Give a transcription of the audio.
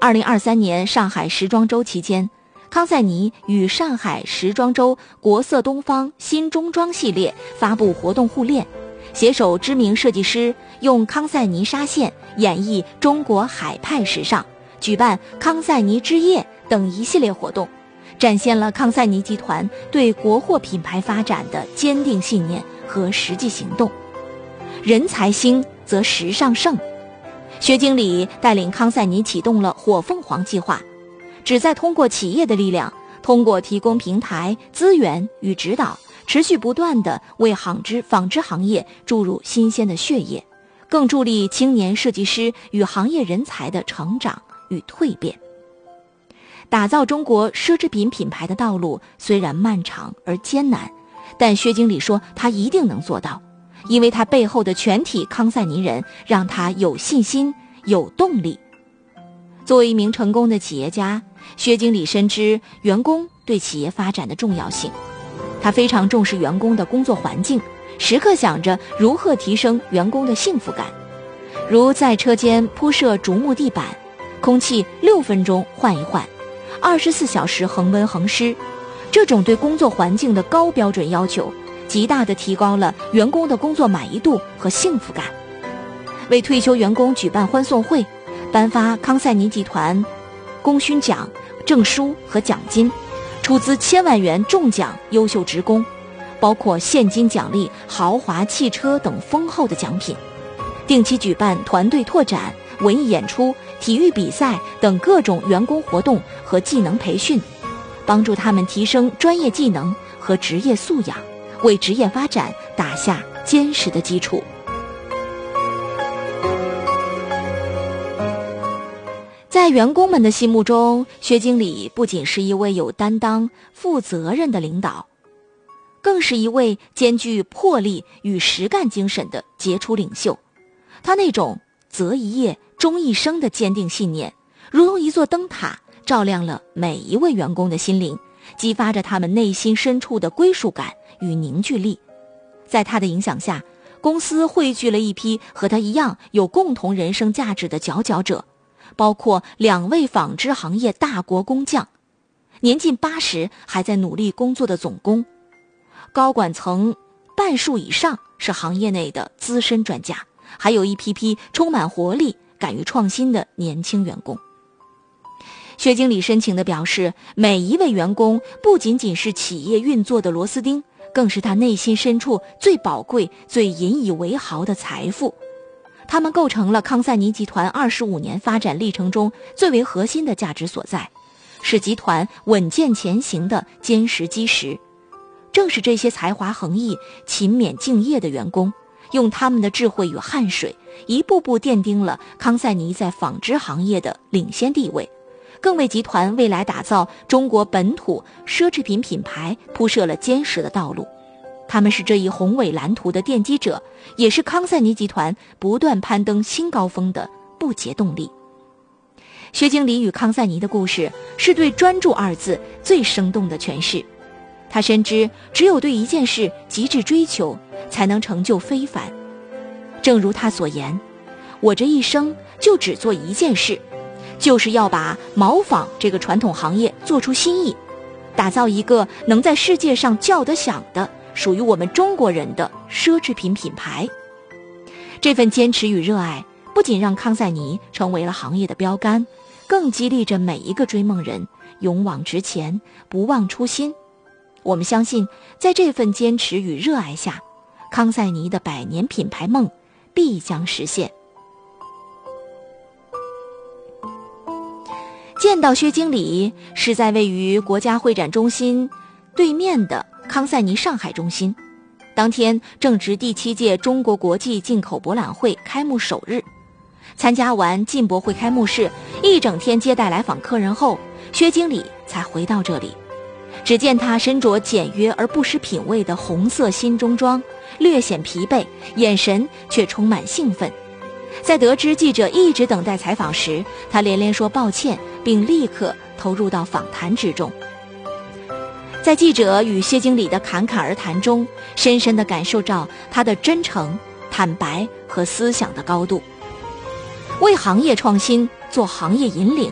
2023年上海时装周期间，康赛妮与上海时装周国色东方新中装系列发布活动互练，携手知名设计师用康赛妮纱线演绎中国海派时尚，举办康赛妮之夜等一系列活动，展现了康赛妮集团对国货品牌发展的坚定信念和实际行动。人才兴则时尚盛，薛经理带领康赛妮启动了火凤凰计划，旨在通过企业的力量，通过提供平台、资源与指导，持续不断地为纺织行业注入新鲜的血液，更助力青年设计师与行业人才的成长与蜕变。打造中国奢侈品品牌的道路虽然漫长而艰难，但薛经理说他一定能做到，因为他背后的全体康赛妮人让他有信心、有动力。作为一名成功的企业家，薛经理深知员工对企业发展的重要性，他非常重视员工的工作环境，时刻想着如何提升员工的幸福感，如在车间铺设竹木地板，空气6分钟换一换，24小时恒温恒湿。这种对工作环境的高标准要求，极大地提高了员工的工作满意度和幸福感。为退休员工举办欢送会，颁发康赛妮集团功勋奖、证书和奖金，出资1000万元重奖优秀职工，包括现金奖励、豪华汽车等丰厚的奖品。定期举办团队拓展、文艺演出、体育比赛等各种员工活动和技能培训，帮助他们提升专业技能和职业素养，为职业发展打下坚实的基础。在员工们的心目中，薛经理不仅是一位有担当、负责任的领导，更是一位兼具魄力与实干精神的杰出领袖。他那种择一业终一生的坚定信念，如同一座灯塔，照亮了每一位员工的心灵，激发着他们内心深处的归属感与凝聚力。在他的影响下，公司汇聚了一批和他一样有共同人生价值的佼佼者，包括2位纺织行业大国工匠，年近80还在努力工作的总工，高管层半数以上是行业内的资深专家，还有一批充满活力、敢于创新的年轻员工。薛经理深情地表示，每一位员工不仅仅是企业运作的螺丝钉，更是他内心深处最宝贵、最引以为豪的财富。他们构成了康赛妮集团25年发展历程中最为核心的价值所在，是集团稳健前行的坚实基石。正是这些才华横溢、勤勉敬业的员工，用他们的智慧与汗水，一步步奠定了康赛妮在纺织行业的领先地位，更为集团未来打造中国本土奢侈品品牌铺设了坚实的道路。他们是这一宏伟蓝图的奠基者，也是康赛妮集团不断攀登新高峰的不竭动力。薛经理与康赛妮的故事，是对专注2字最生动的诠释。他深知，只有对一件事极致追求，才能成就非凡。正如他所言，我这一生就只做一件事，就是要把毛纺这个传统行业做出新意，打造一个能在世界上叫得响的属于我们中国人的奢侈品品牌。这份坚持与热爱，不仅让康赛妮成为了行业的标杆，更激励着每一个追梦人勇往直前，不忘初心。我们相信，在这份坚持与热爱下，康赛妮的100年品牌梦必将实现。见到薛经理是在位于国家会展中心对面的康赛妮上海中心，当天正值第7届中国国际进口博览会开幕首日。参加完进博会开幕式，一整天接待来访客人后，薛经理才回到这里。只见他身着简约而不失品味的红色新中装，略显疲惫，眼神却充满兴奋。在得知记者一直等待采访时，他连连说抱歉，并立刻投入到访谈之中。在记者与薛经理的侃侃而谈中，深深地感受到他的真诚、坦白和思想的高度。为行业创新做行业引领，